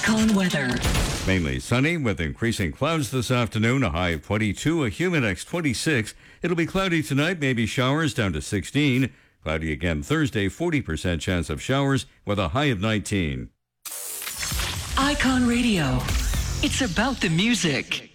Icon weather. Mainly sunny with increasing clouds this afternoon, a high of 22, a humid index 26. It'll be cloudy tonight, maybe showers down to 16. Cloudy again Thursday, 40% chance of showers with a high of 19. Icon Radio. It's about the music.